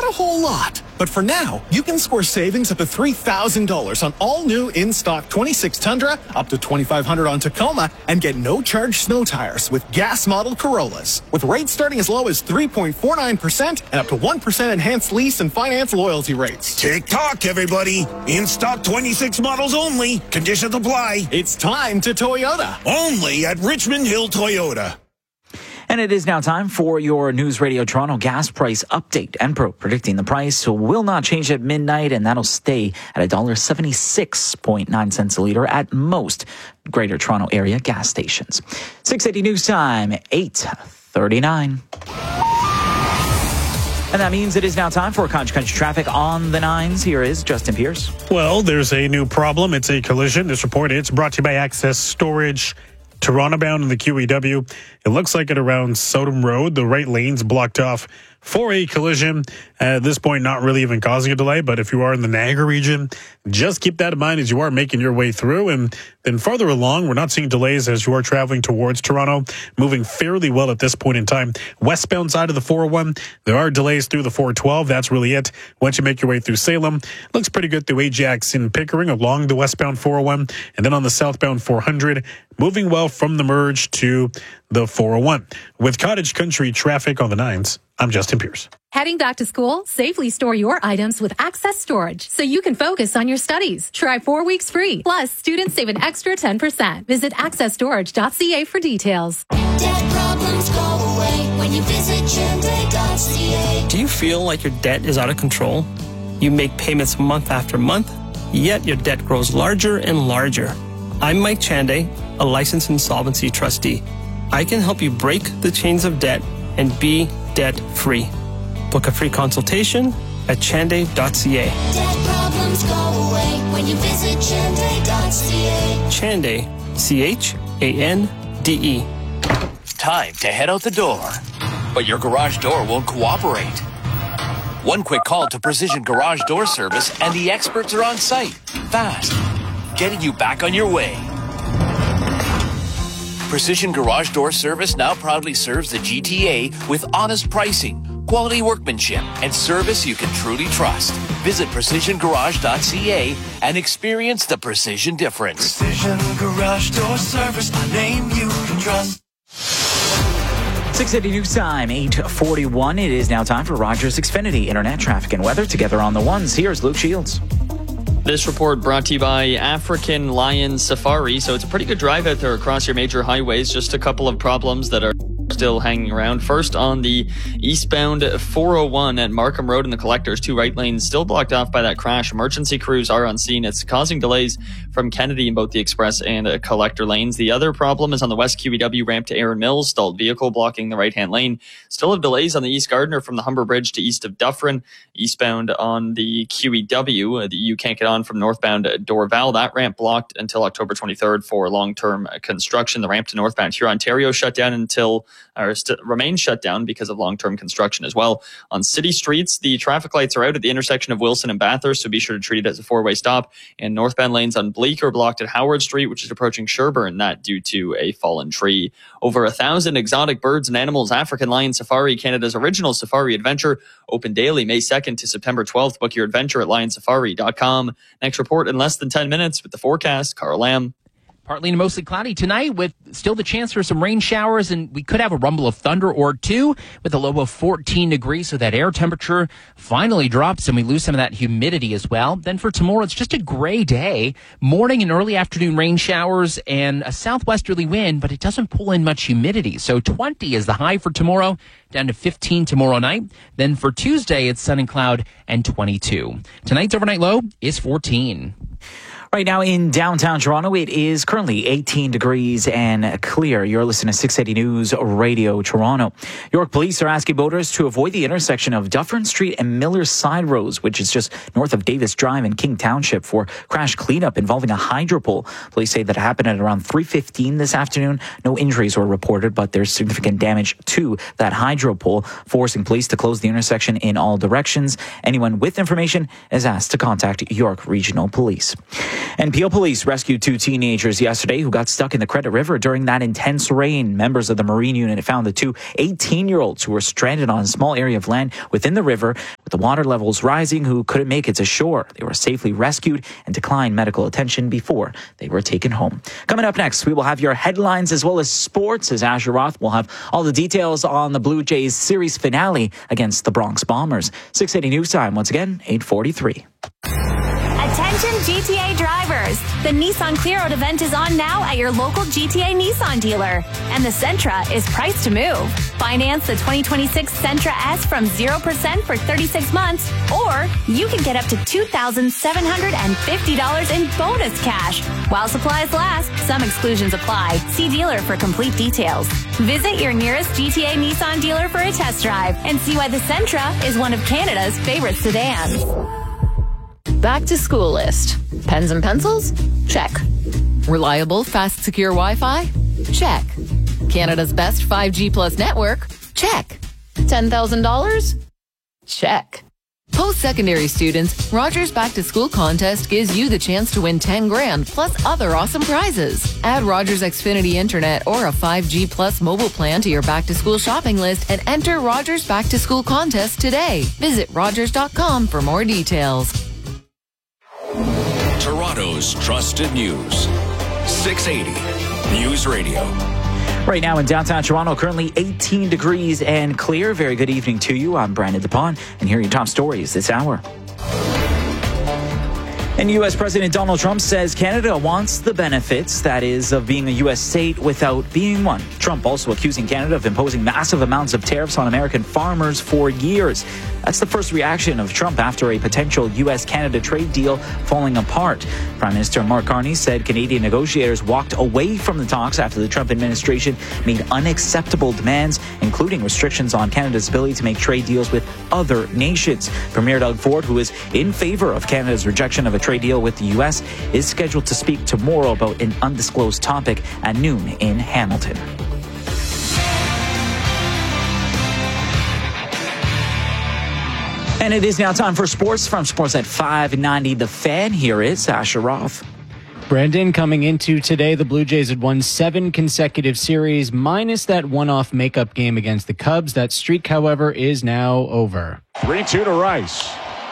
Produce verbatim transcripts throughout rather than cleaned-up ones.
a whole lot. But for now, you can score savings up to three thousand dollars on all new in-stock twenty-six Tundra, up to twenty-five hundred dollars on Tacoma, and get no-charge snow tires with gas model Corollas. With rates starting as low as three point four nine percent and up to one percent enhanced lease and finance loyalty rates. Tick-tock, everybody. In-stock twenty-six models only. Conditions apply. It's time to Toyota. Only at Richmond Hill Toyota. And it is now time for your News Radio Toronto gas price update. Enpro predicting the price will not change at midnight, and that'll stay at one dollar seventy-six point nine cents a litre at most Greater Toronto Area gas stations. six eighty News Time, eight thirty-nine. And that means it is now time for Country Country Traffic on the nines. Here is Justin Pierce. Well, there's a new problem. It's a collision. This report is brought to you by Access Storage. Toronto bound in the Q E W. It looks like at around Sodom Road, the right lane's blocked off for a collision. At this point, not really even causing a delay, but if you are in the Niagara region, just keep that in mind as you are making your way through. And then farther along, we're not seeing delays as you are traveling towards Toronto, moving fairly well at this point in time. Westbound side of the four oh one, there are delays through the four twelve. That's really it. Once you make your way through Salem, looks pretty good through Ajax and Pickering along the westbound four oh one. And then on the southbound four hundred, moving well from the merge to the four oh one. With Cottage Country Traffic on the nines, I'm Justin Pierce. Heading back to school? Safely store your items with Access Storage so you can focus on your studies. Try four weeks free. Plus, students save an extra ten percent. Visit access storage dot c a for details. Debt problems go away when you visit chande dot c a. Do you feel like your debt is out of control? You make payments month after month, yet your debt grows larger and larger. I'm Mike Chande, a licensed insolvency trustee. I can help you break the chains of debt and be debt-free. Book a free consultation at chande dot c a. Debt problems go away when you visit chande dot c a. Chande, C H A N D E. Time to head out the door, but your garage door won't cooperate. One quick call to Precision Garage Door Service and the experts are on site, fast, getting you back on your way. Precision Garage Door Service now proudly serves the G T A with honest pricing, quality workmanship, and service you can truly trust. Visit precision garage dot c a and experience the precision difference. Precision Garage Door Service, a name you can trust. six eighty News Time, eight forty-one. It is now time for Rogers Xfinity Internet Traffic and Weather together on the ones. Here's Luke Shields. This report brought to you by African Lion Safari. So it's a pretty good drive out there across your major highways. Just a couple of problems that are still hanging around. First, on the eastbound four oh one at Markham Road and the Collectors, two right lanes still blocked off by that crash. Emergency crews are on scene. It's causing delays from Kennedy in both the Express and uh, Collector lanes. The other problem is on the West Q E W ramp to Erin Mills. Stalled vehicle blocking the right-hand lane. Still have delays on the East Gardiner from the Humber Bridge to east of Dufferin. Eastbound on the Q E W, uh, you can't get on from northbound Dorval. That ramp blocked until October twenty-third for long-term construction. The ramp to northbound Huron-Ontario shut down until, or st- remains shut down because of long-term construction as well. On city streets, the traffic lights are out at the intersection of Wilson and Bathurst, so be sure to treat it as a four-way stop. And northbound lanes on Bleak are blocked at Howard Street, which is approaching Sherbourne, that due to a fallen tree. Over a thousand exotic birds and animals. African Lion Safari, Canada's original safari adventure, open daily May second to September twelfth. Book your adventure at lion safari dot com. Next report in less than ten minutes with the forecast. Carl Lamb. Partly to mostly cloudy tonight with still the chance for some rain showers, and we could have a rumble of thunder or two with a low of fourteen degrees, so that air temperature finally drops and we lose some of that humidity as well. Then for tomorrow, it's just a gray day. Morning and early afternoon rain showers and a southwesterly wind, but it doesn't pull in much humidity. So twenty is the high for tomorrow, down to fifteen tomorrow night. Then for Tuesday, it's sun and cloud and twenty-two. Tonight's overnight low is fourteen. Right now in downtown Toronto, it is currently eighteen degrees and clear. You're listening to six eighty News Radio Toronto. York police are asking voters to avoid the intersection of Dufferin Street and Miller Side Roads, which is just north of Davis Drive in King Township, for crash cleanup involving a hydro pole. Police say that it happened at around three fifteen this afternoon. No injuries were reported, but there's significant damage to that hydro pole, forcing police to close the intersection in all directions. Anyone with information is asked to contact York Regional Police. And Peel Police rescued two teenagers yesterday who got stuck in the Credit River during that intense rain. Members of the Marine Unit found the two eighteen-year-olds who were stranded on a small area of land within the river with the water levels rising who couldn't make it to shore. They were safely rescued and declined medical attention before they were taken home. Coming up next, we will have your headlines as well as sports, as Asher Roth will have all the details on the Blue Jays series finale against the Bronx Bombers. six eighty News Time, once again, eight forty-three. Attention G T A drivers. The Nissan Clear Out event is on now at your local G T A Nissan dealer. And the Sentra is priced to move. Finance the twenty twenty-six Sentra S from zero percent for thirty-six months, or you can get up to two thousand seven hundred fifty dollars in bonus cash. While supplies last, some exclusions apply. See dealer for complete details. Visit your nearest G T A Nissan dealer for a test drive and see why the Sentra is one of Canada's favorite sedans. Back to school list. Pens and pencils? Check. Reliable, fast, secure Wi-Fi? Check. Canada's best five G plus network? Check. ten thousand dollars? Check. Post-secondary students, Rogers Back to School contest gives you the chance to win ten grand plus other awesome prizes. Add Rogers Xfinity Internet or a five G plus mobile plan to your back to school shopping list and enter Rogers Back to School contest today. Visit rogers dot com for more details. Toronto's trusted news. six eighty News Radio. Right now in downtown Toronto, currently eighteen degrees and clear. Very good evening to you. I'm Brandon DePon, and here are your top stories this hour. And U S President Donald Trump says Canada wants the benefits, that is, of being a U S state without being one. Trump also accusing Canada of imposing massive amounts of tariffs on American farmers for years. That's the first reaction of Trump after a potential U S Canada trade deal falling apart. Prime Minister Mark Carney said Canadian negotiators walked away from the talks after the Trump administration made unacceptable demands, including restrictions on Canada's ability to make trade deals with other nations. Premier Doug Ford, who is in favor of Canada's rejection of a trade deal with the U S, is scheduled to speak tomorrow about an undisclosed topic at noon in Hamilton. And it is now time for sports from Sportsnet five ninety The Fan. Here is Asher Roth. Brandon, coming into today, the Blue Jays had won seven consecutive series, minus that one-off makeup game against the Cubs. That streak, however, is now over. three two to Rice.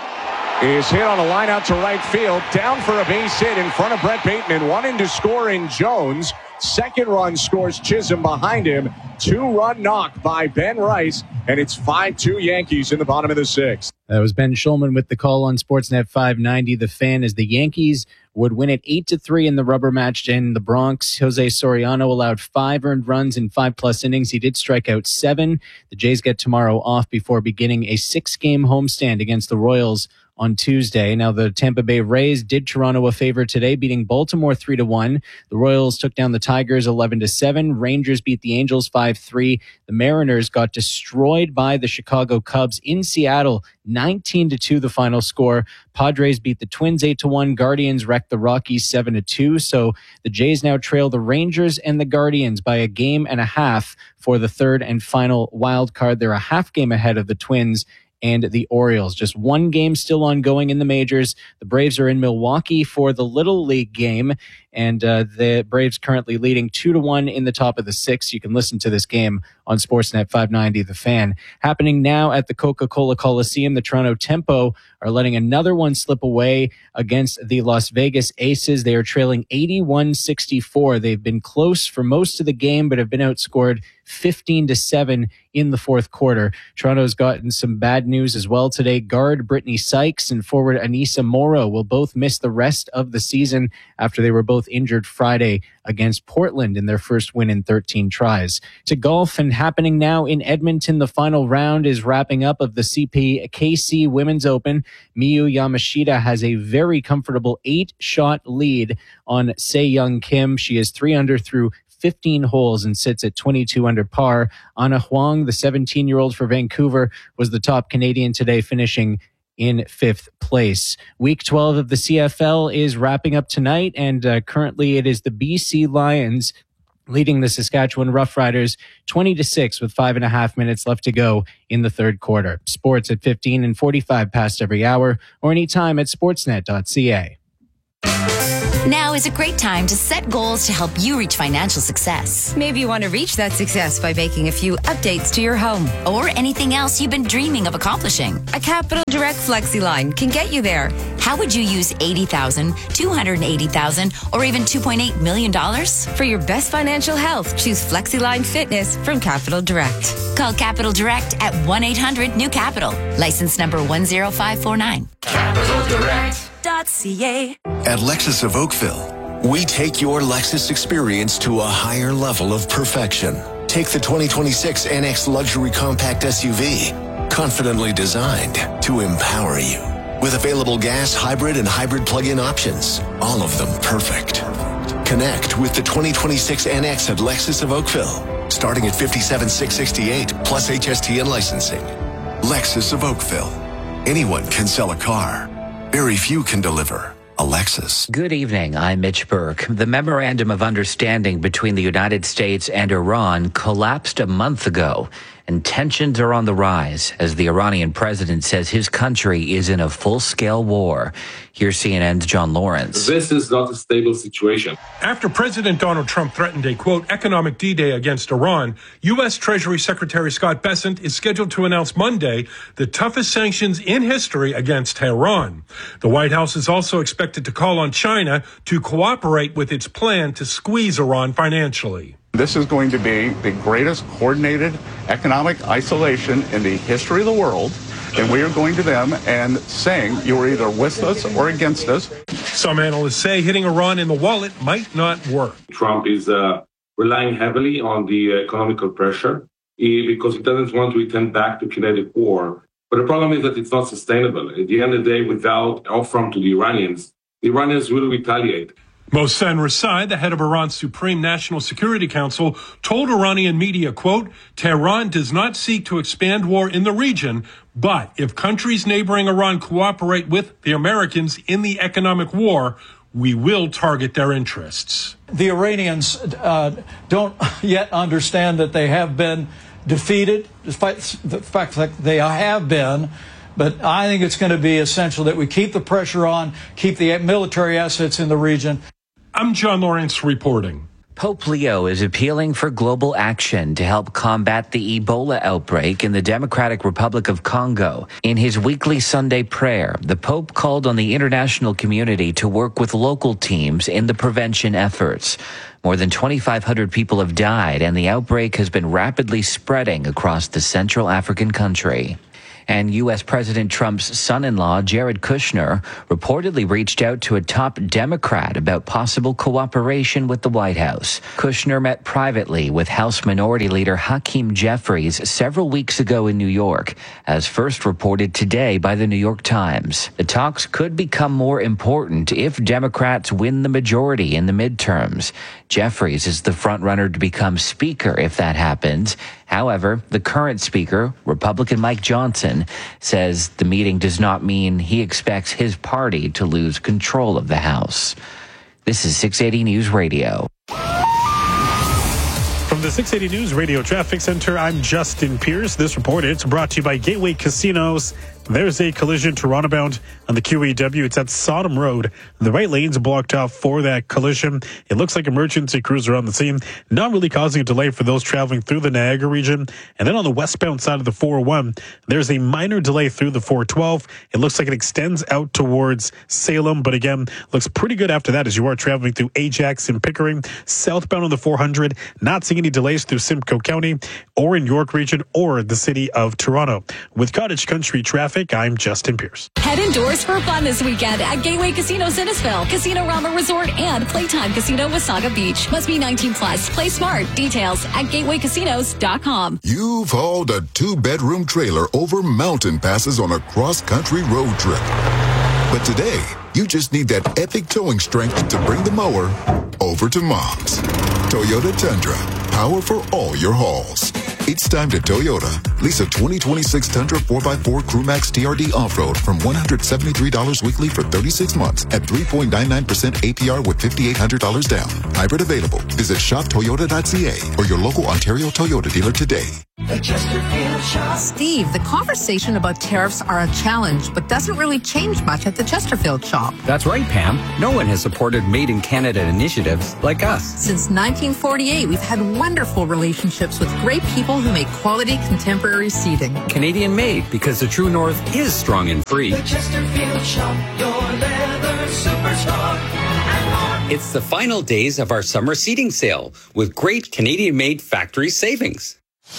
Is hit on a line out to right field. Down for a base hit in front of Brett Bateman. One in to score in Jones. Second run scores Chisholm behind him. Two-run knock by Ben Rice. And it's five two Yankees in the bottom of the sixth. That was Ben Schulman with the call on Sportsnet five ninety The Fan, as the Yankees would win it eight to three in the rubber match in the Bronx. Jose Soriano allowed five earned runs in five-plus innings. He did strike out seven. The Jays get tomorrow off before beginning a six-game homestand against the Royals on Tuesday. Now, the Tampa Bay Rays did Toronto a favor today, beating Baltimore three to one. The Royals took down the Tigers eleven to seven. Rangers beat the Angels five three. The Mariners got destroyed by the Chicago Cubs in Seattle, nineteen to two the final score. Padres beat the Twins eight to one. Guardians wrecked the Rockies seven to two. So the Jays now trail the Rangers and the Guardians by a game and a half for the third and final wild card. They're a half game ahead of the Twins and the Orioles. Just one game still ongoing in the majors. The Braves are in Milwaukee for the Little League game, and uh, the Braves currently leading two to one in the top of the sixth. You can listen to this game on Sportsnet five ninety The Fan. Happening now at the Coca-Cola Coliseum, the Toronto Tempo are letting another one slip away against the Las Vegas Aces. They are trailing eighty-one sixty-four. They've been close for most of the game, but have been outscored fifteen to seven in the fourth quarter. Toronto's gotten some bad news as well today. Guard Brittany Sykes and forward Anissa Morrow will both miss the rest of the season after they were both injured Friday against Portland in their first win in thirteen tries. To golf, and happening now in Edmonton, the final round is wrapping up of the C P K C Women's Open. Miyu Yamashita has a very comfortable eight-shot lead on Se Young Kim. She is three under through fifteen holes and sits at twenty-two under par. Anna Huang, the seventeen-year-old for Vancouver, was the top Canadian today, finishing in fifth place. Week twelve of the C F L is wrapping up tonight, and uh, currently it is the B C Lions leading the Saskatchewan Roughriders twenty to six with five and a half minutes left to go in the third quarter. Sports at fifteen and forty-five past every hour, or anytime at sportsnet dot c a. Now is a great time to set goals to help you reach financial success. Maybe you want to reach that success by making a few updates to your home. Or anything else you've been dreaming of accomplishing. A Capital Direct FlexiLine can get you there. How would you use eighty thousand dollars, two hundred eighty thousand dollars, or even two point eight million dollars? For your best financial health, choose FlexiLine Fitness from Capital Direct. Call Capital Direct at one eight hundred new capital. License number one zero five four nine. Capital Direct dot C A. At Lexus of Oakville, we take your Lexus experience to a higher level of perfection. Take the twenty twenty-six N X Luxury Compact S U V, confidently designed to empower you. With available gas, hybrid, and hybrid plug-in options, all of them perfect. Connect with the twenty twenty-six N X at Lexus of Oakville, starting at fifty-seven thousand six hundred sixty-eight dollars plus H S T and licensing. Lexus of Oakville. Anyone can sell a car. Very few can deliver a Lexus. Good evening. I'm Mitch Burke. The memorandum of understanding between the United States and Iran collapsed a month ago, and tensions are on the rise as the Iranian president says his country is in a full-scale war. Here's C N N's John Lawrence. This is not a stable situation. After President Donald Trump threatened a, quote, economic D-Day against Iran, U S. Treasury Secretary Scott Bessent is scheduled to announce Monday the toughest sanctions in history against Tehran. The White House is also expected to call on China to cooperate with its plan to squeeze Iran financially. This is going to be the greatest coordinated economic isolation in the history of the world. And we are going to them and saying you are either with us or against us. Some analysts say hitting Iran in the wallet might not work. Trump is uh, relying heavily on the uh, economical pressure he, because he doesn't want to return back to kinetic war. But the problem is that it's not sustainable. At the end of the day, without offer to the Iranians, the Iranians will retaliate. Mohsen Rasai, the head of Iran's Supreme National Security Council, told Iranian media, quote, Tehran does not seek to expand war in the region, but if countries neighboring Iran cooperate with the Americans in the economic war, we will target their interests. The Iranians uh, don't yet understand that they have been defeated, despite the fact that they have been. But I think it's going to be essential that we keep the pressure on, keep the military assets in the region. I'm John Lawrence reporting. Pope Leo is appealing for global action to help combat the Ebola outbreak in the Democratic Republic of Congo. In his weekly Sunday prayer, the Pope called on the international community to work with local teams in the prevention efforts. More than twenty-five hundred people have died, and the outbreak has been rapidly spreading across the Central African country. And U S. President Trump's son-in-law, Jared Kushner, reportedly reached out to a top Democrat about possible cooperation with the White House. Kushner met privately with House Minority Leader Hakeem Jeffries several weeks ago in New York, as first reported today by the New York Times. The talks could become more important if Democrats win the majority in the midterms. Jeffries is the frontrunner to become Speaker if that happens. However, the current Speaker, Republican Mike Johnson, says the meeting does not mean he expects his party to lose control of the House. This is six eighty News Radio. From the six eighty News Radio Traffic Center, I'm Justin Pierce. This report is brought to you by Gateway Casinos. There's a collision Toronto bound on the Q E W. It's at Sodom Road. The right lane's blocked off for that collision. It looks like emergency crews are on the scene, not really causing a delay for those traveling through the Niagara region. And then on the westbound side of the four oh one, there's a minor delay through the four twelve. It looks like it extends out towards Salem, but again, looks pretty good after that as you are traveling through Ajax and Pickering. Southbound on the four hundred, not seeing any delays through Simcoe County or in York region or the city of Toronto. With Cottage Country traffic, I'm Justin Pierce. Head indoors for fun this weekend at Gateway Casino Innisfil, Casino Rama Resort, and Playtime Casino Wasaga Beach. Must be nineteen plus. Play smart. Details at gateway casinos dot com. You've hauled a two-bedroom trailer over mountain passes on a cross-country road trip. But today, you just need that epic towing strength to bring the mower over to Mom's. Toyota Tundra. Power for all your hauls. It's time to Toyota. Lease a twenty twenty-six Tundra four by four CrewMax T R D off-road from one hundred seventy-three dollars weekly for thirty-six months at three point nine nine percent A P R with five thousand eight hundred dollars down. Hybrid available. Visit shop toyota dot c a or your local Ontario Toyota dealer today. The Chesterfield Shop. Steve, the conversation about tariffs are a challenge, but doesn't really change much at the Chesterfield Shop. That's right, Pam. No one has supported Made in Canada initiatives like us. Since nineteen forty-eight, we've had wonderful relationships with great people who make quality contemporary seating. Canadian made, because the true North is strong and free. The Chesterfield Shop, your leather superstore. It's the final days of our summer seating sale with great Canadian-made factory savings.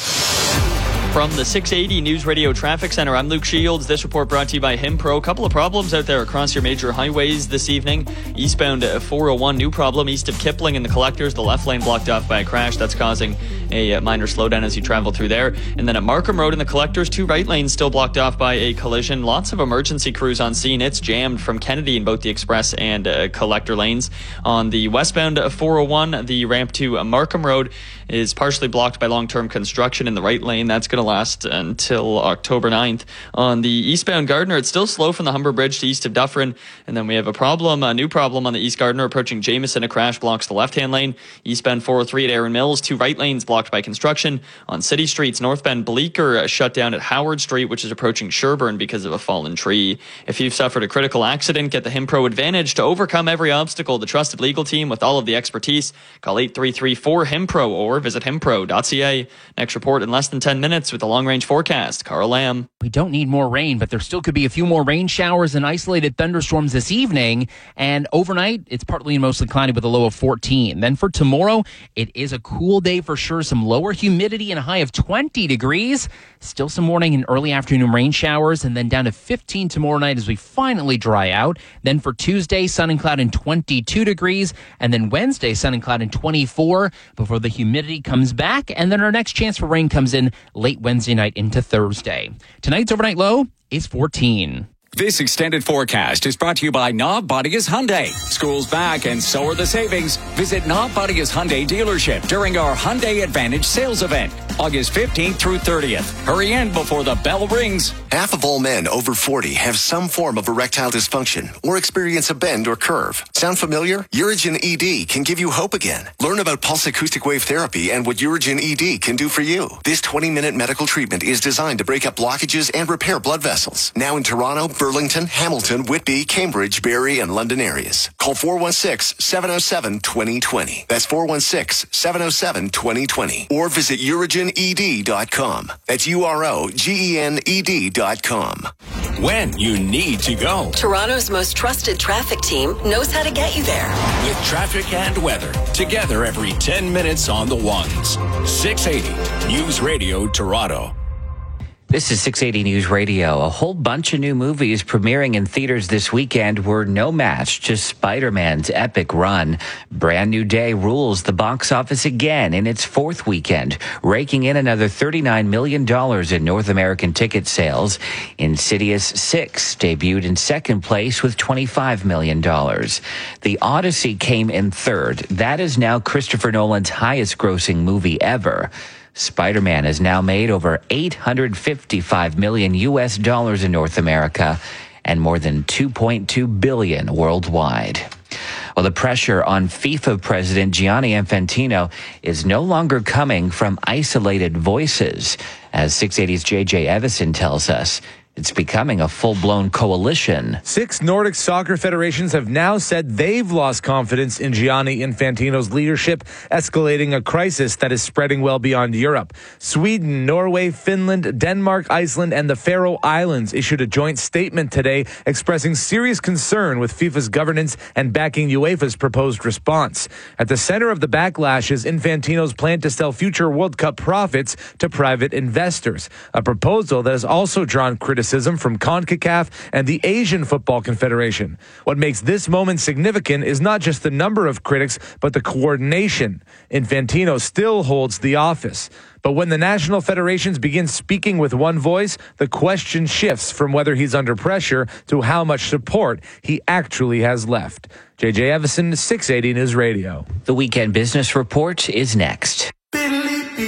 From the six eighty News Radio Traffic Center, I'm Luke Shields. This report brought to you by Himpro. A couple of problems out there across your major highways this evening. Eastbound four oh one, new problem east of Kipling and the Collectors. The left lane blocked off by a crash. That's causing a minor slowdown as you travel through there. And then at Markham Road in the Collectors, two right lanes still blocked off by a collision. Lots of emergency crews on scene. It's jammed from Kennedy in both the Express and uh, Collector lanes. On the westbound four oh one, the ramp to Markham Road is partially blocked by long-term construction in the right lane. That's going to last until October ninth. On the eastbound Gardiner, it's still slow from the Humber Bridge to east of Dufferin. And then we have a problem, a new problem on the East Gardiner approaching Jameson. A crash blocks the left-hand lane. Eastbound four oh three at Erin Mills, two right lanes blocked by construction. On city streets, northbound Bleecker uh, shut down at Howard Street, which is approaching Sherbourne because of a fallen tree. If you've suffered a critical accident, get the Himpro Advantage to overcome every obstacle. The trusted legal team with all of the expertise. Call eight three three four Himpro or visit himpro dot c a. Next report in less than ten minutes with the long-range forecast. Carl Lamb. We don't need more rain, but there still could be a few more rain showers and isolated thunderstorms this evening. And overnight, it's partly and mostly cloudy with a low of fourteen. Then for tomorrow, it is a cool day for sure. Some lower humidity and a high of twenty degrees. Still some morning and early afternoon rain showers, and then down to fifteen tomorrow night as we finally dry out. Then for Tuesday, sun and cloud and twenty-two degrees. And then Wednesday, sun and cloud and twenty-four before the humidity comes back. And then our next chance for rain comes in late Wednesday night into Thursday. Tonight's overnight low is fourteen. This extended forecast is brought to you by Knob Bodias Hyundai. School's back and so are the savings. Visit Knob Bodias Hyundai dealership during our Hyundai Advantage sales event, August fifteenth through thirtieth. Hurry in before the bell rings. Half of all men over forty have some form of erectile dysfunction or experience a bend or curve. Sound familiar? Urigen E D can give you hope again. Learn about pulse acoustic wave therapy and what Urigen E D can do for you. This twenty-minute medical treatment is designed to break up blockages and repair blood vessels. Now in Toronto, Burlington, Hamilton, Whitby, Cambridge, Barrie, and London areas. Call four one six, seven oh seven, two oh two oh. That's four one six, seven oh seven, two oh two oh. Or visit urigen e d dot com. That's U R O G E N E D dot com. When you need to go. Toronto's most trusted traffic team knows how to get you there. With traffic and weather. Together every ten minutes on the ones. six eighty News Radio Toronto. This is six eighty News Radio. A whole bunch of new movies premiering in theaters this weekend were no match to Spider-Man's epic run. Brand New Day rules the box office again in its fourth weekend, raking in another thirty-nine million dollars in North American ticket sales. Insidious six debuted in second place with twenty-five million dollars. The Odyssey came in third. That is now Christopher Nolan's highest grossing movie ever. Spider-Man has now made over eight hundred fifty-five million U S dollars in North America and more than two point two billion worldwide. Well, the pressure on FIFA President Gianni Infantino is no longer coming from isolated voices. As six eighty's J J Evison tells us, it's becoming a full-blown coalition. Six Nordic soccer federations have now said they've lost confidence in Gianni Infantino's leadership, escalating a crisis that is spreading well beyond Europe. Sweden, Norway, Finland, Denmark, Iceland, and the Faroe Islands issued a joint statement today expressing serious concern with FIFA's governance and backing UEFA's proposed response. At the center of the backlash is Infantino's plan to sell future World Cup profits to private investors, a proposal that has also drawn criticism from CONCACAF and the Asian Football Confederation. What makes this moment significant is not just the number of critics, but the coordination. Infantino still holds the office. But when the national federations begin speaking with one voice, the question shifts from whether he's under pressure to how much support he actually has left. J J Evison, six eighty News Radio. The Weekend Business Report is next. People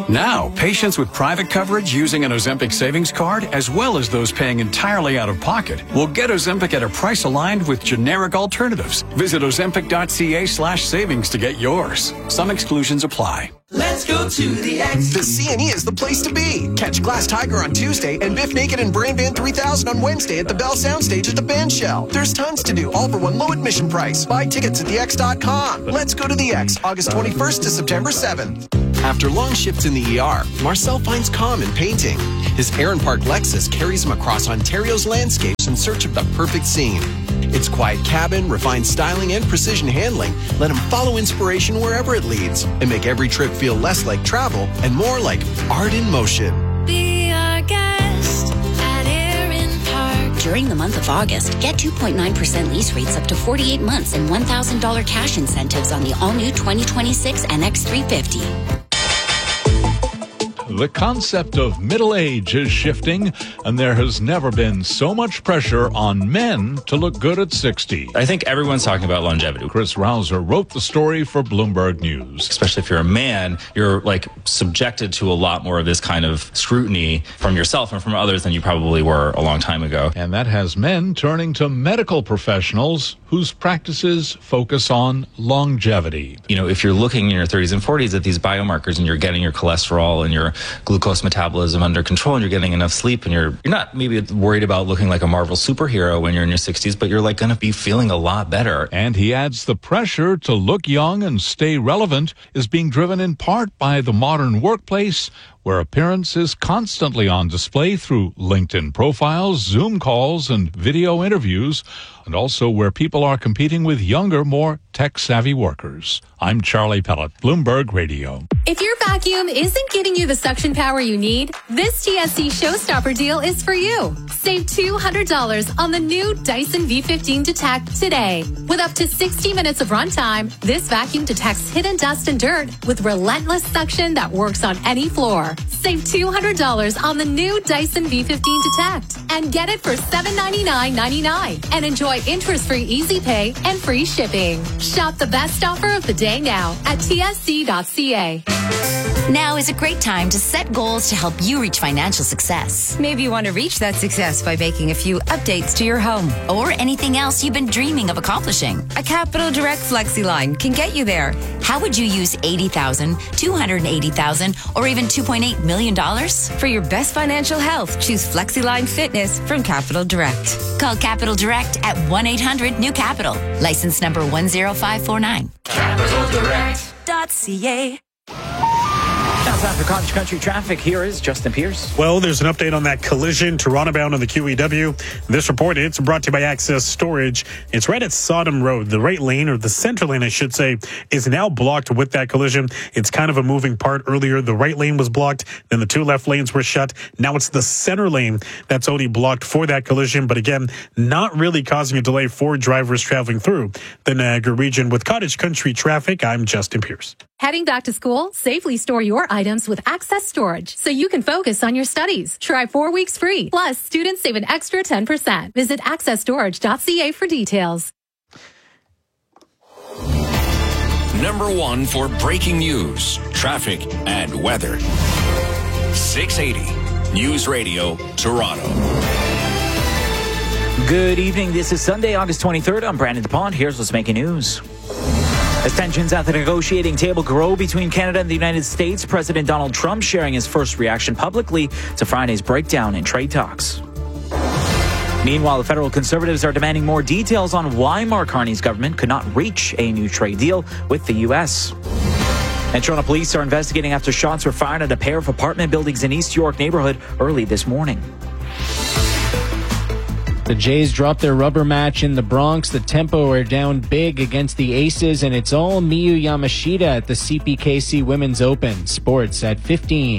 Now, patients with private coverage using an Ozempic savings card, as well as those paying entirely out of pocket, will get Ozempic at a price aligned with generic alternatives. Visit ozempic.ca slash savings to get yours. Some exclusions apply. Let's go to the X. The C and E is the place to be. Catch Glass Tiger on Tuesday and Biff Naked and Brain Band three thousand on Wednesday at the Bell Soundstage at the Band Shell. There's tons to do, all for one low admission price. Buy tickets at the X dot com. Let's go to the X, August twenty-first to September seventh. After long shifts in the E R, Marcel finds calm in painting. His Aaron Park Lexus carries him across Ontario's landscapes in search of the perfect scene. Its quiet cabin, refined styling, and precision handling let him follow inspiration wherever it leads and make every trip feel less like travel and more like art in motion. Be our guest at Aaron Park. During the month of August, get two point nine percent lease rates up to forty-eight months and one thousand dollars cash incentives on the all-new twenty twenty-six N X three fifty. The concept of middle age is shifting, and there has never been so much pressure on men to look good at sixty. I think everyone's talking about longevity. Chris Rouser wrote the story for Bloomberg News. Especially if you're a man, you're like subjected to a lot more of this kind of scrutiny from yourself and from others than you probably were a long time ago. And that has men turning to medical professionals whose practices focus on longevity. You know, if you're looking in your thirties and forties at these biomarkers and you're getting your cholesterol and your glucose metabolism under control and you're getting enough sleep and you're you're not maybe worried about looking like a Marvel superhero when you're in your sixties, but you're like going to be feeling a lot better. And he adds the pressure to look young and stay relevant is being driven in part by the modern workplace, where appearance is constantly on display through LinkedIn profiles, Zoom calls, and video interviews, and also where people are competing with younger, more tech-savvy workers. I'm Charlie Pellet, Bloomberg Radio. If your vacuum isn't giving you the suction power you need, this T S C Showstopper deal is for you. Save two hundred dollars on the new Dyson V fifteen Detect today. With up to sixty minutes of runtime, this vacuum detects hidden dust and dirt with relentless suction that works on any floor. Save two hundred dollars on the new Dyson V fifteen Detect and get it for seven ninety-nine ninety-nine and enjoy interest-free easy pay and free shipping. Shop the best offer of the day now at T S C dot C A. Now is a great time to set goals to help you reach financial success. Maybe you want to reach that success by making a few updates to your home or anything else you've been dreaming of accomplishing. A Capital Direct FlexiLine can get you there. How would you use eighty thousand dollars, two hundred eighty thousand dollars, or even two point eight million dollars? For your best financial health, choose FlexiLine Fitness from Capital Direct. Call Capital Direct at one eight hundred new capital. License number one zero five four nine. Capital Direct dot C A. Now time for Cottage Country Traffic. Here is Justin Pierce. Well, there's an update on that collision, Toronto bound on the Q E W. This report, it's brought to you by Access Storage. It's right at Sodom Road. The right lane, or the center lane, I should say, is now blocked with that collision. It's kind of a moving part. Earlier, the right lane was blocked, then the two left lanes were shut. Now it's the center lane that's only blocked for that collision, but again, not really causing a delay for drivers traveling through the Niagara region. With Cottage Country Traffic, I'm Justin Pierce. Heading back to school? Safely store your items with Access Storage so you can focus on your studies. Try four weeks free. Plus, students save an extra ten percent. Visit access storage dot C A for details. Number one for breaking news, traffic, and weather. six eighty News Radio, Toronto. Good evening. This is Sunday, August twenty-third. I'm Brandon DuPont. Here's what's making news. As tensions at the negotiating table grow between Canada and the United States, President Donald Trump sharing his first reaction publicly to Friday's breakdown in trade talks. Meanwhile, the federal Conservatives are demanding more details on why Mark Carney's government could not reach a new trade deal with the U S. And Toronto police are investigating after shots were fired at a pair of apartment buildings in East York neighborhood early this morning. The Jays dropped their rubber match in the Bronx. The Tempo are down big against the Aces, and it's all Miyu Yamashita at the C P K C Women's Open. Sports at fifteen.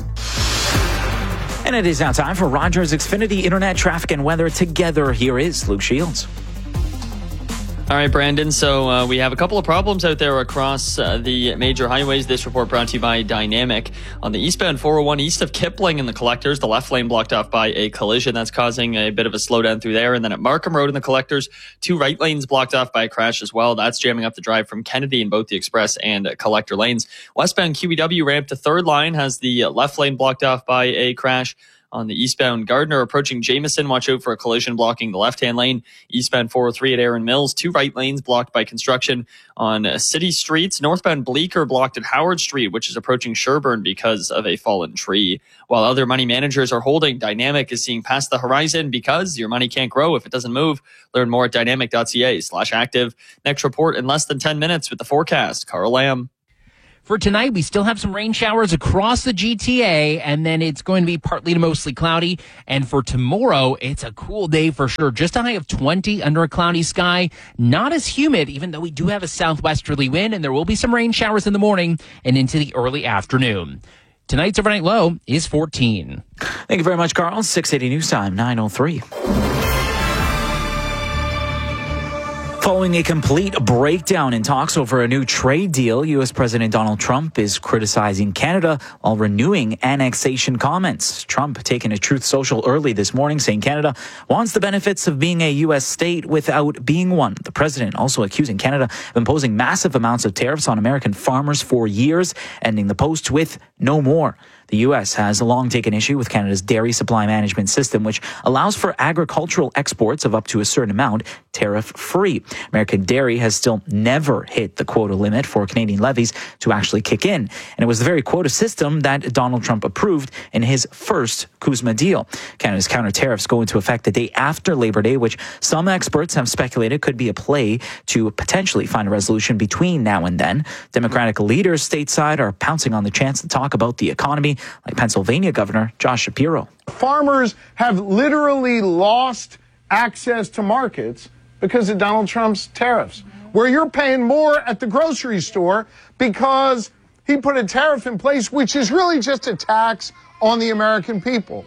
And it is now time for Rogers Xfinity Internet traffic and weather together. Here is Luke Shields. All right, Brandon. So uh, we have a couple of problems out there across uh, the major highways. This report brought to you by Dynamic. On the eastbound four oh one east of Kipling in the Collectors, the left lane blocked off by a collision. That's causing a bit of a slowdown through there. And then at Markham Road in the Collectors, two right lanes blocked off by a crash as well. That's jamming up the drive from Kennedy in both the Express and Collector lanes. Westbound Q E W ramp to third line has the left lane blocked off by a crash. On the eastbound Gardner approaching Jameson, watch out for a collision blocking the left-hand lane. Eastbound four oh three at Aaron Mills, two right lanes blocked by construction on city streets. Northbound Bleecker blocked at Howard Street, which is approaching Sherbourne because of a fallen tree. While other money managers are holding, Dynamic is seeing past the horizon because your money can't grow if it doesn't move. Learn more at dynamic.ca slash active. Next report in less than ten minutes with the forecast. Carl Lamb. For tonight, we still have some rain showers across the G T A, and then it's going to be partly to mostly cloudy. And for tomorrow, it's a cool day for sure. Just a high of twenty under a cloudy sky. Not as humid, even though we do have a southwesterly wind, and there will be some rain showers in the morning and into the early afternoon. Tonight's overnight low is fourteen. Thank you very much, Carl. six eighty News Time, nine oh three. Following a complete breakdown in talks over a new trade deal, U S President Donald Trump is criticizing Canada while renewing annexation comments. Trump taking a Truth Social early this morning, saying Canada wants the benefits of being a U S state without being one. The president also accusing Canada of imposing massive amounts of tariffs on American farmers for years, ending the post with no more. The U S has long taken issue with Canada's dairy supply management system, which allows for agricultural exports of up to a certain amount tariff-free. American dairy has still never hit the quota limit for Canadian levies to actually kick in. And it was the very quota system that Donald Trump approved in his first CUSMA deal. Canada's counter tariffs go into effect the day after Labor Day, which some experts have speculated could be a play to potentially find a resolution between now and then. Democratic leaders stateside are pouncing on the chance to talk about the economy, like Pennsylvania Governor Josh Shapiro. Farmers have literally lost access to markets because of Donald Trump's tariffs, where you're paying more at the grocery store because he put a tariff in place, which is really just a tax on the American people.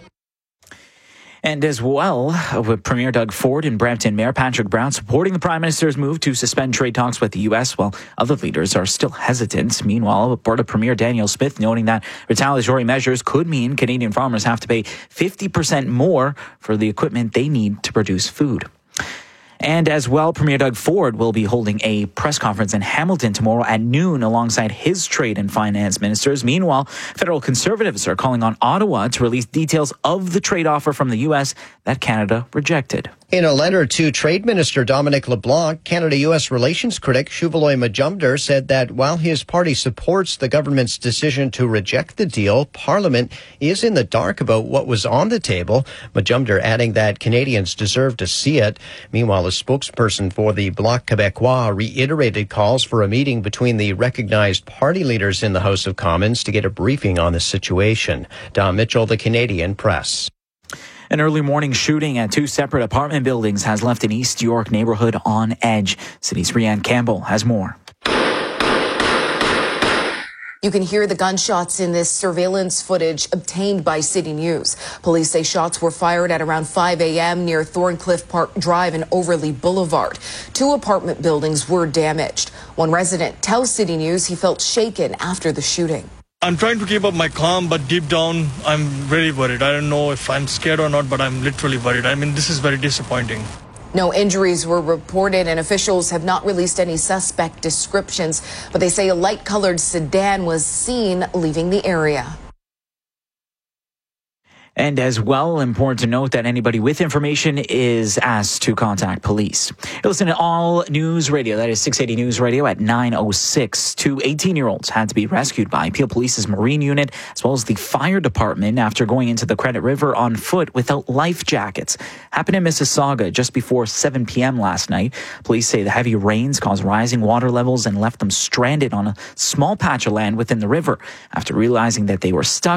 And as well, with Premier Doug Ford and Brampton Mayor Patrick Brown supporting the Prime Minister's move to suspend trade talks with the U S, while other leaders are still hesitant. Meanwhile, Alberta Premier Daniel Smith noting that retaliatory measures could mean Canadian farmers have to pay fifty percent more for the equipment they need to produce food. And as well, Premier Doug Ford will be holding a press conference in Hamilton tomorrow at noon alongside his trade and finance ministers. Meanwhile, federal conservatives are calling on Ottawa to release details of the trade offer from the U S that Canada rejected. In a letter to Trade Minister Dominic LeBlanc, Canada-U S relations critic Shuvaloy Majumdar said that while his party supports the government's decision to reject the deal, Parliament is in the dark about what was on the table. Majumdar adding that Canadians deserve to see it. Meanwhile, a spokesperson for the Bloc Québécois reiterated calls for a meeting between the recognized party leaders in the House of Commons to get a briefing on the situation. Don Mitchell, The Canadian Press. An early morning shooting at two separate apartment buildings has left an East York neighborhood on edge. City's Rianne Campbell has more. You can hear the gunshots in this surveillance footage obtained by City News. Police say shots were fired at around five a.m. near Thorncliffe Park Drive and Overlea Boulevard. Two apartment buildings were damaged. One resident tells City News he felt shaken after the shooting. I'm trying to keep up my calm, but deep down, I'm very worried. I don't know if I'm scared or not, but I'm literally worried. I mean, this is very disappointing. No injuries were reported, and officials have not released any suspect descriptions, but they say a light-colored sedan was seen leaving the area. And as well, important to note that anybody with information is asked to contact police. You listen to All News Radio. That is six eighty News Radio at nine oh six. Two eighteen-year-olds had to be rescued by Peel Police's Marine Unit, as well as the fire department, after going into the Credit River on foot without life jackets. Happened in Mississauga just before seven p.m. last night. Police say the heavy rains caused rising water levels and left them stranded on a small patch of land within the river. After realizing that they were stuck,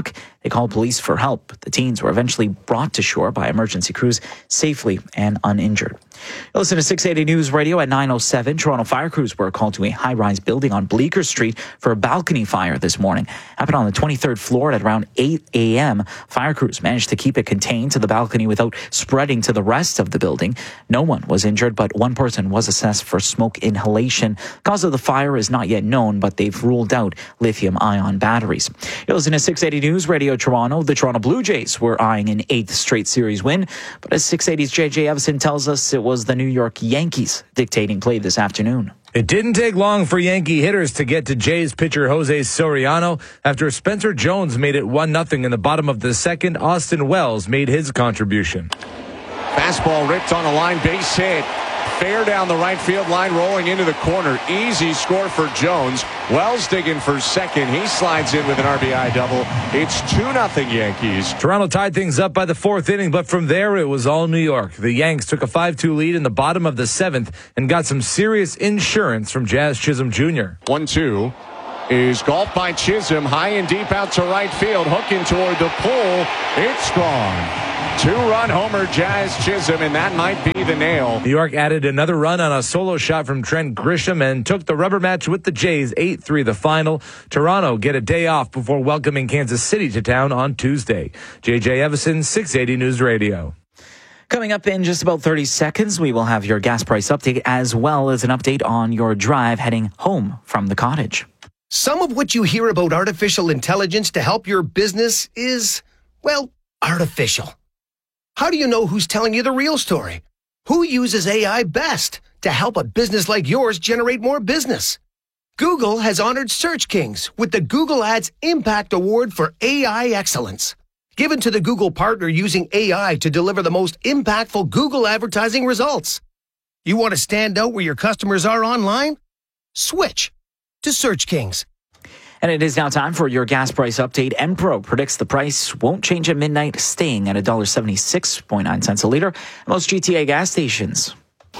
They called police for help. The teens were eventually brought to shore by emergency crews safely and uninjured. You listen to six eighty News Radio at nine oh seven. Toronto fire crews were called to a high-rise building on Bleecker Street for a balcony fire this morning. Happened on the twenty-third floor at around eight a.m. Fire crews managed to keep it contained to the balcony without spreading to the rest of the building. No one was injured, but one person was assessed for smoke inhalation. Cause of the fire is not yet known, but they've ruled out lithium-ion batteries. You listen to six eighty News Radio Toronto. The Toronto Blue Jays were eyeing an eighth straight series win, but as six eighty's J J Evison tells us, it was the New York Yankees dictating play this afternoon. It didn't take long for Yankee hitters to get to Jays pitcher Jose Soriano. After Spencer Jones made it one nothing in the bottom of the second, Austin Wells made his contribution. Fastball ripped on a line, base hit. Fair down the right field line, rolling into the corner. Easy score for Jones. Wells digging for second. He slides in with an R B I double. It's two nothing Yankees. Toronto tied things up by the fourth inning, but from there it was all New York. The Yanks took a five two lead in the bottom of the seventh and got some serious insurance from Jazz Chisholm Junior one two is golfed by Chisholm. High and deep out to right field. Hooking toward the pole. It's gone. Two-run homer, Jazz Chisholm, and that might be the nail. New York added another run on a solo shot from Trent Grisham and took the rubber match with the Jays, eight three the final. Toronto get a day off before welcoming Kansas City to town on Tuesday. J J Evison, six eighty News Radio. Coming up in just about thirty seconds, we will have your gas price update as well as an update on your drive heading home from the cottage. Some of what you hear about artificial intelligence to help your business is, well, artificial. How do you know who's telling you the real story? Who uses A I best to help a business like yours generate more business? Google has honored Search Kings with the Google Ads Impact Award for A I Excellence, given to the Google partner using A I to deliver the most impactful Google advertising results. You want to stand out where your customers are online? Switch to Search Kings. And it is now time for your gas price update. Enpro predicts the price won't change at midnight, staying at one dollar seventy-six point nine cents a liter at most G T A gas stations.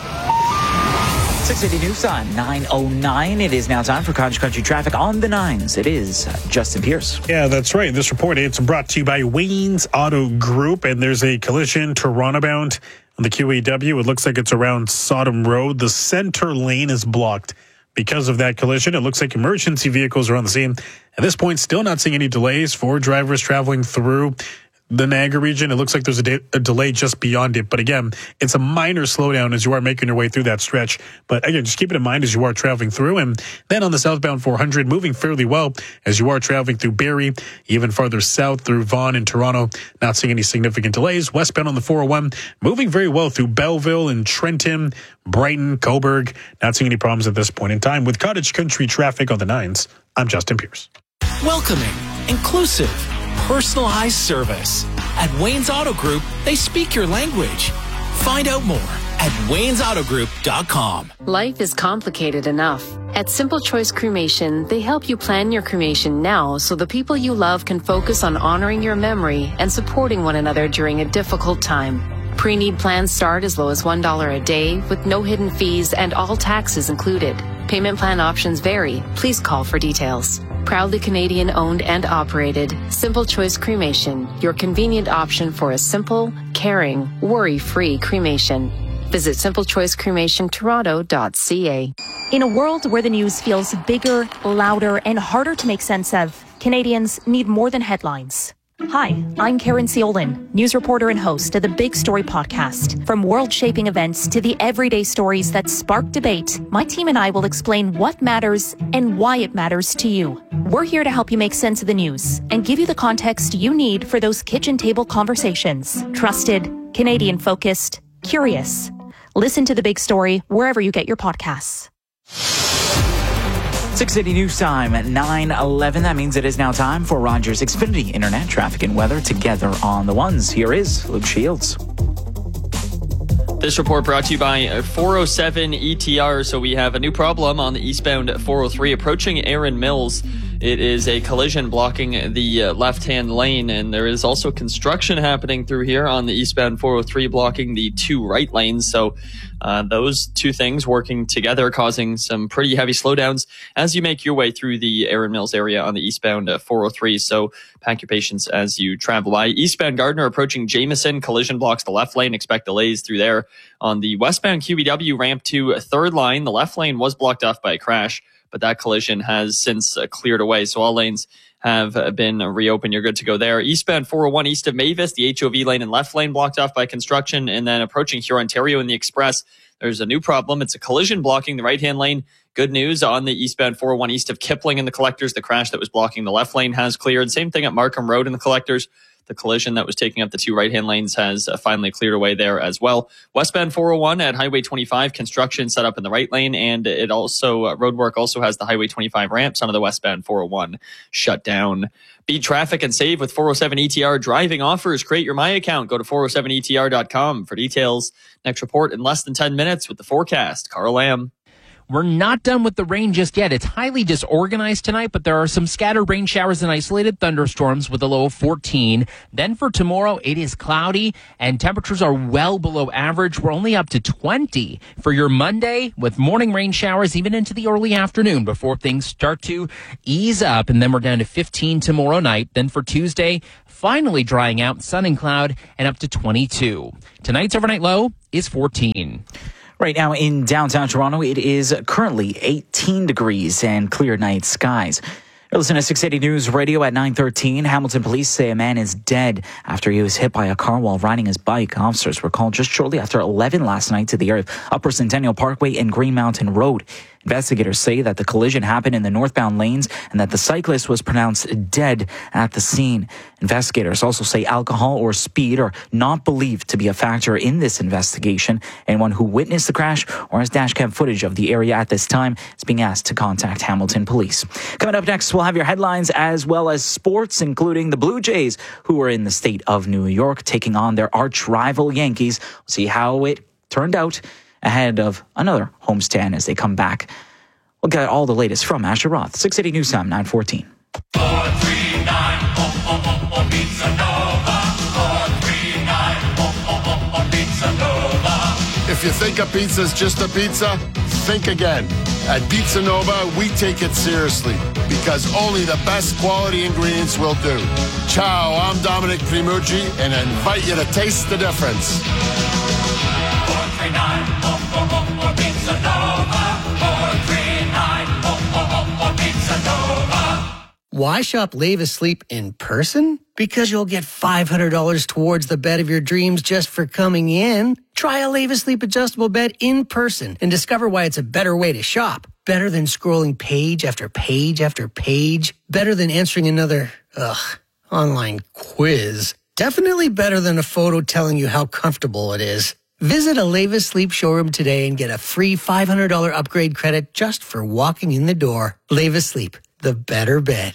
six eighty News Time, nine oh nine. It is now time for Cottage Country traffic on the nines. It is Justin Pierce. Yeah, that's right. This report, it's brought to you by Wayne's Auto Group, and there's a collision Toronto bound on the Q E W. It looks like it's around Sodom Road. The center lane is blocked. Because of that collision, it looks like emergency vehicles are on the scene. At this point, still not seeing any delays for drivers traveling through the Niagara region. It looks like there's a, de- a delay just beyond it. But again, it's a minor slowdown as you are making your way through that stretch. But again, just keep it in mind as you are traveling through. And then on the southbound four hundred, moving fairly well as you are traveling through Barrie, even farther south through Vaughan and Toronto, not seeing any significant delays. Westbound on the four oh one, moving very well through Belleville and Trenton, Brighton, Cobourg, not seeing any problems at this point in time. With Cottage Country traffic on the nines, I'm Justin Pierce. Welcoming, inclusive, personalized service. At Wayne's Auto Group, they speak your language. Find out more at waynes auto group dot com. Life is complicated enough. At Simple Choice Cremation, they help you plan your cremation now so the people you love can focus on honoring your memory and supporting one another during a difficult time. Pre-need plans start as low as one dollar a day with no hidden fees and all taxes included. Payment plan options vary. Please call for details. Proudly Canadian owned and operated, Simple Choice Cremation, your convenient option for a simple, caring, worry-free cremation. Visit simple choice cremation toronto dot c a. In a world where the news feels bigger, louder, and harder to make sense of, Canadians need more than headlines. Hi, I'm Karen Ciolin, news reporter and host of the Big Story podcast. From world-shaping events to the everyday stories that spark debate, my team and I will explain what matters and why it matters to you. We're here to help you make sense of the news and give you the context you need for those kitchen table conversations. Trusted, Canadian-focused, curious. Listen to The Big Story wherever you get your podcasts. six eighty News Time at nine eleven. That means it is now time for Rogers Xfinity Internet traffic and weather together on the ones. Here is Luke Shields. This report brought to you by four oh seven E T R. So we have a new problem on the eastbound four oh three approaching Erin Mills. It is a collision blocking the uh, left-hand lane, and there is also construction happening through here on the eastbound four oh three, blocking the two right lanes. So uh, those two things working together, causing some pretty heavy slowdowns as you make your way through the Erin Mills area on the eastbound uh, four oh three. So pack your patience as you travel by. Eastbound Gardner approaching Jameson, collision blocks the left lane. Expect delays through there. On the westbound Q E W ramp to third line, the left lane was blocked off by a crash, but that collision has since uh, cleared away. So all lanes have uh, been reopened. You're good to go there. Eastbound four oh one east of Mavis, the H O V lane and left lane blocked off by construction. And then approaching Huron-Ontario in the Express, there's a new problem. It's a collision blocking the right-hand lane. Good news on the eastbound four oh one east of Kipling in the Collectors. The crash that was blocking the left lane has cleared. Same thing at Markham Road in the Collectors. The collision that was taking up the two right-hand lanes has uh, finally cleared away there as well. Westbound four oh one at Highway twenty-five, construction set up in the right lane, and it also, uh, roadwork also has the Highway twenty-five ramps onto the westbound four oh one shut down. Beat traffic and save with four oh seven E T R driving offers. Create your My Account. Go to four oh seven E T R dot com for details. Next report in less than ten minutes with the forecast. Carl Lamb. We're not done with the rain just yet. It's highly disorganized tonight, but there are some scattered rain showers and isolated thunderstorms with a low of fourteen. Then for tomorrow, it is cloudy and temperatures are well below average. We're only up to twenty for your Monday with morning rain showers even into the early afternoon before things start to ease up. And then we're down to fifteen tomorrow night. Then for Tuesday, finally drying out, sun and cloud, and up to twenty-two. Tonight's overnight low is fourteen. Right now in downtown Toronto, it is currently eighteen degrees and clear night skies. You're listening to six eighty News Radio at nine thirteen. Hamilton police say a man is dead after he was hit by a car while riding his bike. Officers were called just shortly after eleven last night to the area of Upper Centennial Parkway and Green Mountain Road. Investigators say that the collision happened in the northbound lanes and that the cyclist was pronounced dead at the scene. Investigators also say alcohol or speed are not believed to be a factor in this investigation. Anyone who witnessed the crash or has dashcam footage of the area at this time is being asked to contact Hamilton Police. Coming up next, we'll have your headlines as well as sports, including the Blue Jays, who are in the state of New York, taking on their arch rival Yankees. We'll see how it turned out ahead of another homestand as they come back. We'll get all the latest from Asher Roth, six eighty News Time, nine fourteen. four three nine, oh, oh, oh, oh, Pizza Nova. four three nine, oh, oh, oh, oh, Pizza Nova. If you think a pizza's just a pizza, think again. At Pizza Nova, we take it seriously because only the best quality ingredients will do. Ciao, I'm Dominic Primucci, and I invite you to taste the difference. four three nine, oh, oh, oh, oh, Pizza Nova. four three nine, oh, oh, oh, oh, Pizza Nova. Why shop Lave Asleep in person? Because you'll get five hundred dollars towards the bed of your dreams just for coming in. Try a Lave Asleep adjustable bed in person and discover why it's a better way to shop. Better than scrolling page after page after page. Better than answering another, ugh, online quiz. Definitely better than a photo telling you how comfortable it is. Visit a Lave Asleep showroom today and get a free five hundred dollars upgrade credit just for walking in the door. Lave Asleep, the better bed.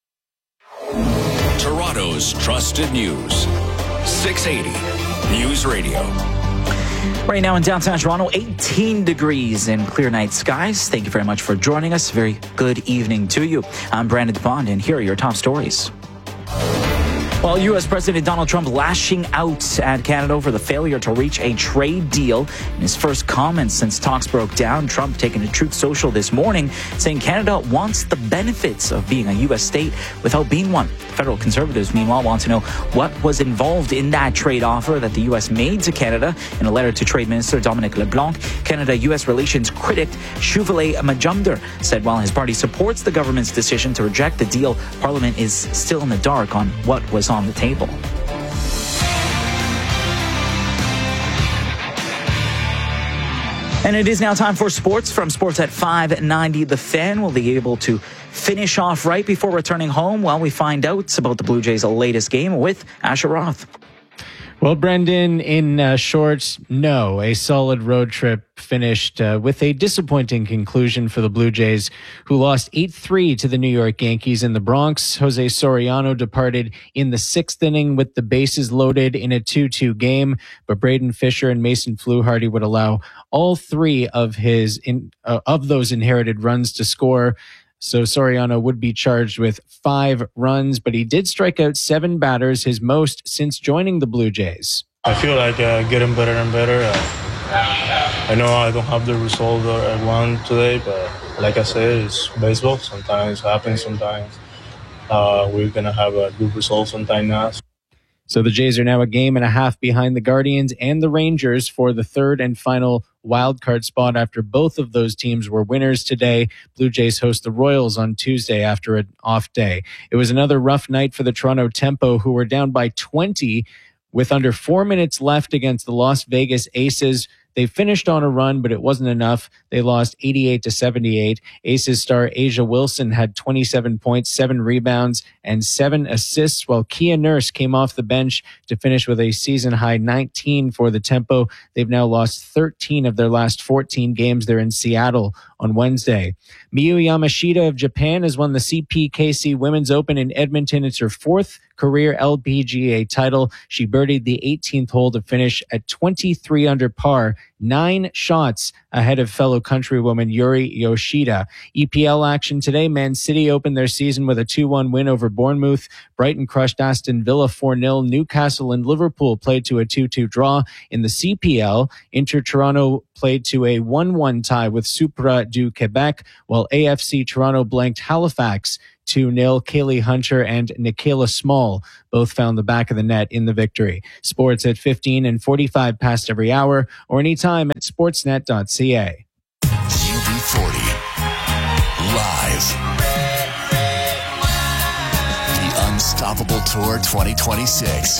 Toronto's trusted news. six eighty News Radio. Right now in downtown Toronto, eighteen degrees and clear night skies. Thank you very much for joining us. Very good evening to you. I'm Brandon DuPont, and here are your top stories. Well, U S President Donald Trump lashing out at Canada over the failure to reach a trade deal. In his first comments since talks broke down, Trump taking to Truth Social this morning, saying Canada wants the benefits of being a U S state without being one. Federal Conservatives, meanwhile, want to know what was involved in that trade offer that the U S made to Canada. In a letter to Trade Minister Dominic LeBlanc, Canada-U S relations critic Shuvale Majumdar said while his party supports the government's decision to reject the deal, Parliament is still in the dark on what was on the table. And it is now time for sports from Sports at five ninety. The Fan will be able to finish off right before returning home while we find out about the Blue Jays' latest game with Asher Roth. Well, Brendan, in uh, short, no, a solid road trip finished uh, with a disappointing conclusion for the Blue Jays, who lost eight three to the New York Yankees in the Bronx. Jose Soriano departed in the sixth inning with the bases loaded in a two two game, but Braden Fisher and Mason Fluharty would allow all three of his in, uh, of those inherited runs to score. So Soriano would be charged with five runs, but he did strike out seven batters, his most since joining the Blue Jays. I feel like uh, getting better and better. Uh, I know I don't have the result that I want today, but like I said, it's baseball. Sometimes it happens, sometimes uh, we're going to have a good result sometime now. So the Jays are now a game and a half behind the Guardians and the Rangers for the third and final wildcard spot after both of those teams were winners today. Blue Jays host the Royals on Tuesday after an off day. It was another rough night for the Toronto Tempo, who were down by twenty with under four minutes left against the Las Vegas Aces. They finished on a run, but it wasn't enough. They lost eighty-eight to seventy-eight. Aces star Asia Wilson had twenty-seven points, seven rebounds, and seven assists, while Kia Nurse came off the bench to finish with a season-high nineteen for the Tempo. They've now lost thirteen of their last fourteen games. They're in Seattle on Wednesday. Miyu Yamashita of Japan has won the C P K C Women's Open in Edmonton. It's her fourth career L P G A title. She birdied the eighteenth hole to finish at twenty-three under par, nine shots ahead of fellow countrywoman Yuri Yoshida. E P L action today. Man City opened their season with a two one win over Bournemouth. Brighton crushed Aston Villa four nil. Newcastle and Liverpool played to a two two draw. In the C P L, Inter Toronto played to a one one tie with Supra du Quebec, while A F C Toronto blanked Halifax two nil. Kaylee Hunter and Nikayla Small both found the back of the net in the victory. Sports at fifteen and forty-five past every hour, or anytime at sportsnet dot c a. U B forty. Live. The Unstoppable Tour twenty twenty-six.